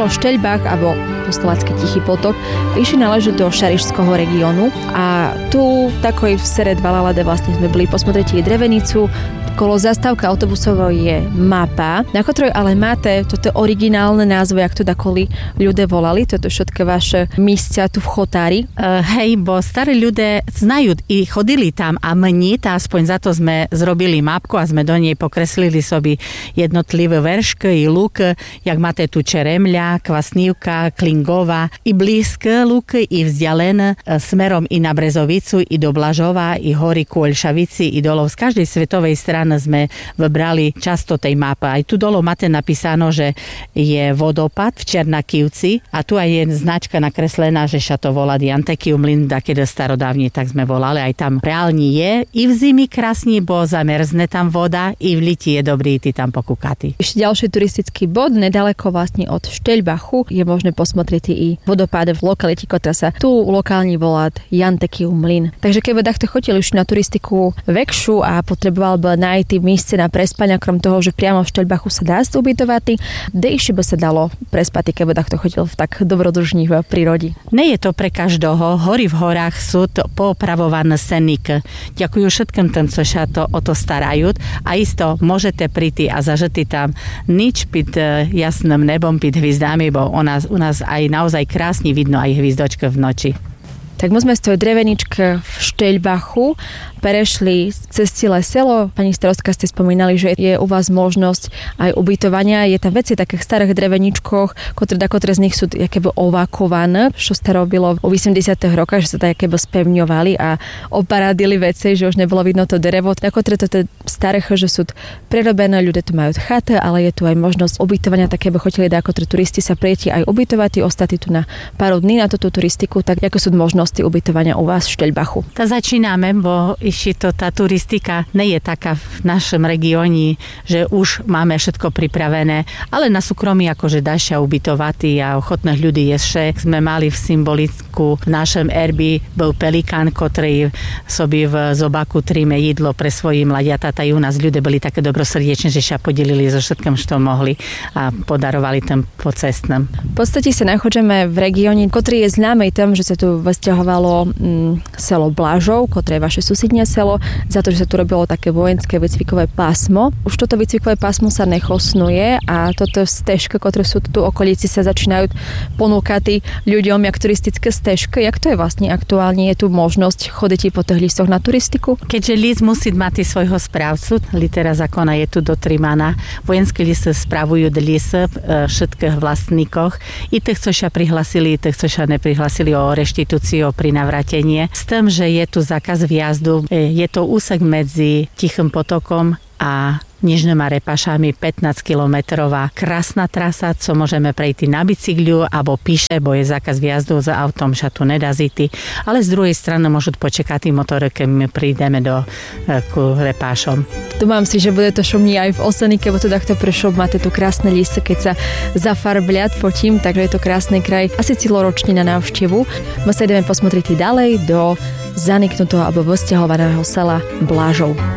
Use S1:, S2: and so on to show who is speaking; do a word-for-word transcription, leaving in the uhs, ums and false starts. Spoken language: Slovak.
S1: Šteľbach, alebo po slovácky Tichý potok, vyššie náleží do Šarišského regiónu a tu v takoj v Sered Valalade vlastne sme boli posmotrieť drevenicu. Kolo zastávka autobusovou je mapa, na ktorej ale máte toto originálne názvy, jak to dakoli ľudia volali, toto všetky vaše místia tu v Chotári.
S2: Uh, hej, bo starí ľudia znajú i chodili tam a mni, tá aspoň za to sme zrobili mapku a sme do nej pokreslili sobie jednotlivé veršky i lúky, jak máte tu Čeremľa, Kvasnívka, Klingova i blízke lúky i vzdialené smerom i na Brezovicu, i do Blažova, i hory ku Olšavici, i dolov z každej svetovej strany sme vybrali často tej mapy. Aj tu dolo máte napísano, že je vodopad v Černakivci a tu aj je značka nakreslená, že sa to volá Jantekiv mlyn, takedy starodávne tak sme volali. Aj tam reálne je. I v zimi krásne, bo zamerzne tam voda, i v liti je dobrý ty tam pokúkati.
S1: Ešte ďalší turistický bod, nedaleko vlastne od Šteľbachu je možné posmotriť i vodopád v lokalite, ktorá sa tu lokálne volá Jantekiv mlyn. Takže keď by takto chodili už na turistiku väčšiu a potreboval by nájsť tým místce na prespania, krom toho, že priamo v Šteľbachu sa dá ubytovať, kde ešte by sa dalo prespať, keď by takto chodil v tak dobrodružní v prírode.
S2: Nie je to pre každého. Hory v horách sú to poopravované seníky. Ďakujú všetkým tým, čo sa to o to starajú. A isto môžete príti a zažiti tam nič pід jasným nebom, pід hvizdami, bo u nás, u nás aj naozaj krásne vidno aj hviezdočky v noči.
S1: Tak my sme z tej dreveničky v Šteľbachu prešli cez celé selo. Pani starostka, ste spomínali, že je u vás možnosť aj ubytovania. Je tam veci takých starých dreveničkoch, ktoré, ktoré z nich sú jakéby ovakované, čo sa robilo v osemdesiatych rokoch, že sa tak jakéby spevňovali a oparadili veci, že už nebolo vidno to drevo. Ktoré to staré, že sú prerobené, ľudia tu majú chaty, ale je tu aj možnosť ubytovania, také by chodili ako turisti sa prieти aj ubytovať, ostať tu na pár dní na túto turistiku, tak ako sú možnosti ubytovania u vás v Šteľbachu?
S2: Ta začíname, bo ešte to tá turistika nie je taká v našom regióne, že už máme všetko pripravené, ale na súkromí akože dá sa ubytovať a ochotných ľudí je vše. Sme mali v symboliku v našom erbi bol pelikán, ktorý sobie v zobaku tríme jedlo pre svoji mladiatá. Aj u nás ľudia boli také dobrosrdečné, že sa podelili so všetkým, čo mohli a podarovali tým pocestným.
S1: V podstate sa nachádzame v regióne, ktorý je známy tým, že sa tu vysťahovalo mm, selo Blažov, ktoré je vaše susedné selo, za to, že sa tu robilo také vojenské výcvikové pásmo. Už toto výcvikové pásmo sa nechosnuje a toto stežky, ktoré sú tu okolici, sa začínajú ponúkať ľuďom jak turistické stežky. Jak to je vlastne aktuálne? Je tu možnosť chodiť po tých listoch na turistiku?
S2: Keďže list musí mať svojho správcu, litera zákona je tu dotrimaná. Vojenské listy spravujú listy všetkých vlastníkoch i tých, čo sa prihlasili, i tých, čo sa neprihlasili o reštitúciu, o prinavratenie. S tým, že je tu zákaz vjazdu. Je to úsek medzi Tichým potokom a Nižnými Repašami, pätnásť kilometrová krásna trasa, co môžeme prejsť na bicykliu alebo píše, bo je zákaz vjazdu za autom, sa tu nedá zíti. Ale z druhej strany môžu počekať motory, keď my prídeme do ku Repášom.
S1: Tu mám si, že bude to šumní aj v Osenike, bo tu takto prešlo, máte tu krásne listy, keď sa zafarbliať potím, takže je to krásny kraj. Asi celoročne na návštevu. My sa ideme posmotriť ďalej do zaniknutého alebo vysťahovaného sela Blažov.